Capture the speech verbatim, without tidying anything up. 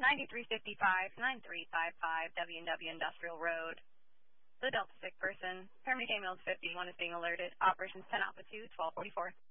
ninety-three fifty-five, nine three five five W and W Industrial Road. The Delta sick person. Paramedic ambulance fifty-one is being alerted. Operations ten Alpha two, twelve forty-four.